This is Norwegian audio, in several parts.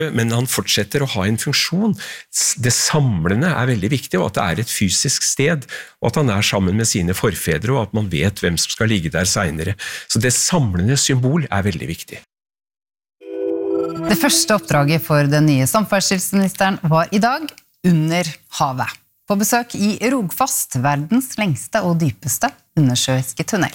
Men han fortsetter å ha en funksjon. Det samlende veldig viktig, og at det et fysisk sted, og at han sammen med sine forfedre, og at man vet hvem som skal ligge der senere. Så det samlende symbol veldig viktig. Det første oppdraget for den nye samferdselsministeren var i dag under havet. På besøk i Rogfast, verdens lengste og dypeste undersjøiske tunnel.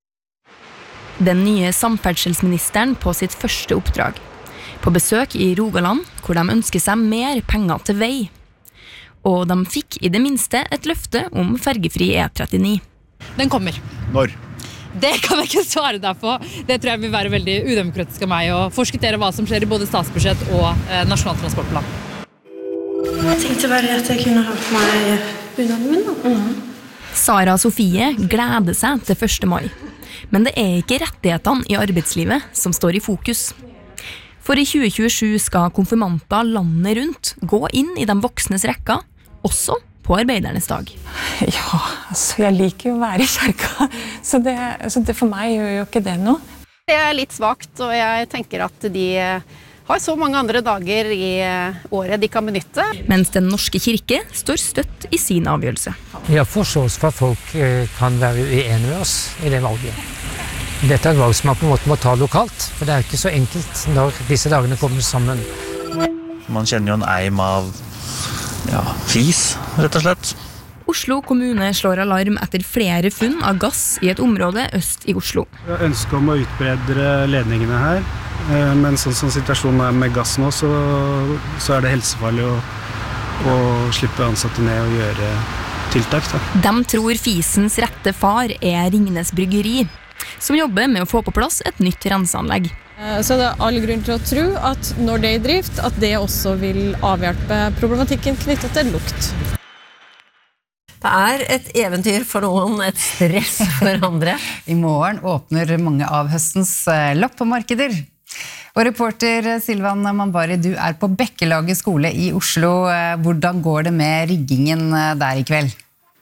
Den nye samferdselsministeren på sitt første oppdrag. På besøk i Rogaland, hvor de ønsker seg mer penger til vei. Og de fikk i det minste et løfte om fergefri E39. Den kommer. Når? Det kan jeg ikke svare deg på. Det tror jeg vil være veldig udemokratisk av meg å forskuttere hva som skjer i både statsbudsjett og nasjonal transportplan. Jeg tenkte bare at jeg kunne ha på meg bunaden min. Sara Sofie gleder seg til 1. mai. Men det ikke rettighetene i arbeidslivet som står i fokus. For i 2027 skal konfirmanter landet rundt gå inn i de voksnes rekker, også på arbeidernes dag. Ja, altså jeg liker jo å være i kjerka, så det for meg gjør jo ikke det noe. Det litt svagt, og jeg tenker at de har så mange andre dager i året de kan benytte. Mens Den norske kirke står støtt i sin avgjørelse. Vi har forståelse for at folk kan være uenige med oss i det valget. Dette et valg som man på en måte må ta lokalt, for det ikke så enkelt når disse dagene kommer sammen. Man kjenner jo en eim av fis, rett og slett. Oslo kommune slår alarm etter flere funn av gass i et område øst i Oslo. Vi har ønske om å utbredre ledningene her, men sånn som situasjonen med gass nå, så det helsefarlig å slippe ansatte ned og gjøre tiltak. De tror fisens rette far Ringnes Bryggeri, som jobber med å få på plass et nytt renseanlegg. Så det all grunn til å tro at når det i drift, at det også vil avhjelpe problematikken knyttet til lukt. Det et eventyr for noen, et stress for andre. I morgen åpner mange av høstens loppemarkeder. Og reporter Silvan Mambari, du på Bekkelaget skole i Oslo. Hvordan går det med riggingen der i kveld?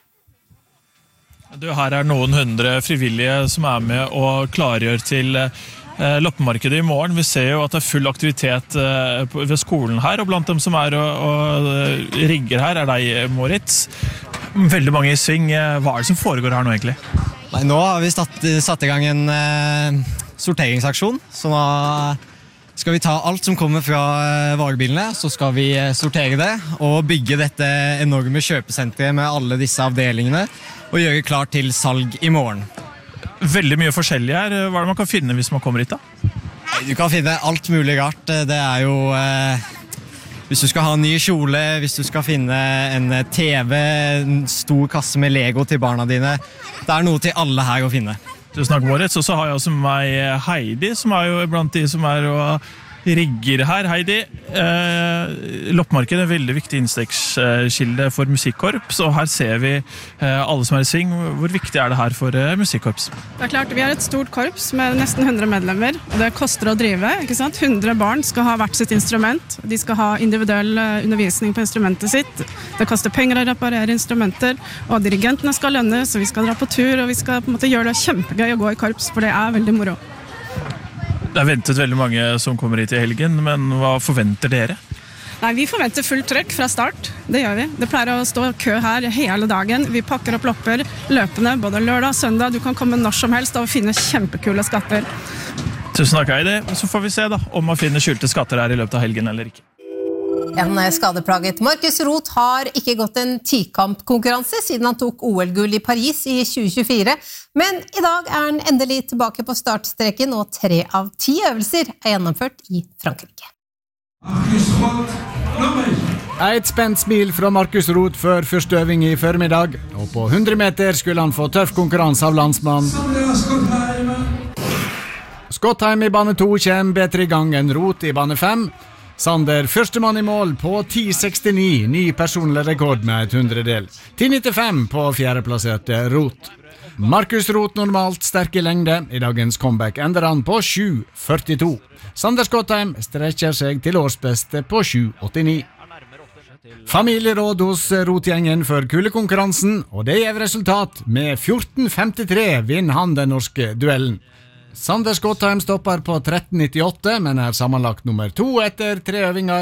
Her noen 100 frivillige som med og klargjør til loppemarkedet i morgen. Vi ser jo at det full aktivitet ved skolen her, og blant dem som og rigger her deg, Moritz. Veldig mange i sving. Hva det som foregår her nå egentlig? Nei, nå har vi satt i gang en sorteringsaksjon, så nå skal vi ta alt som kommer fra varebilene, så skal vi sortere det og bygge dette enorme kjøpesenteret med alle disse avdelingene og gjøre klar til salg i morgen. Veldig mye forskjellig her. Hva det man kan finne hvis man kommer hit da? Nei, du kan finne alt mulig rart. Det jo hvis du skal ha en ny kjole, hvis du skal finne en TV, en stor kasse med Lego til barna dine. Det noe til alle her å finne. Tusen takk, Moritz. Og så har jeg også med meg Heidi, som jo blant de som og rigger her. Heidi, loppemarkedet veldig viktig innstekkskilde for musikkorps, og her ser vi alle som i sving. Hvor viktig det her for musikkorps? Det klart, vi et stort korps med nesten 100 medlemmer, og det koster å drive, ikke sant? 100 barn skal ha hvert sitt instrument, de skal ha individuell undervisning på instrumentet sitt, det koster penger å reparere instrumenter, og dirigentene skal lønnes, og vi skal dra på tur, og vi skal på en måte gjøre det kjempegøy å gå i korps, for det veldig moro. Det ventet veldig mange som kommer hit i helgen, men hva forventer dere? Nei, vi forventer full trøkk fra start, det gjør vi. Det pleier å stå kø her hele dagen. Vi pakker opp lopper løpende, både lørdag og søndag. Du kan komme når som helst og finne kjempekule skatter. Tusen takk, Heidi. Så får vi se da, om man finner skjulte skatter her i løpet av helgen eller ikke. En skadeplaget Markus Roth har ikke gått en tikampkonkurranse siden han tok OL-gull i Paris i 2024, men i dag han endelig tilbake på startstreken, og 3 av 10 øvelser gjennomført i Frankrike. Et spent smil fra Markus Roth før første øving i formiddag, og på 100 meter skulle han få tøff konkurranse av landsmannen. Skottheim i bane 2 kommer bedre i gang enn Roth i bane 5. Sander, førstemann i mål på 10,69, ny personlig rekord med et 100-del. 10,95 på fjerdeplasserte Roth. Markus Roth normalt sterk i lengde. I dagens comeback ender han på 7,42. Sander Skottheim strekker seg til årsbeste på 7,89. Familieråd hos Roth-gjengen for kulekonkurransen, og det resultat. Med 14,53 vinner han den norske duellen. Sander Skottheim stopper på 13,98, men er sammenlagt nummer 2 etter 3 øvinger.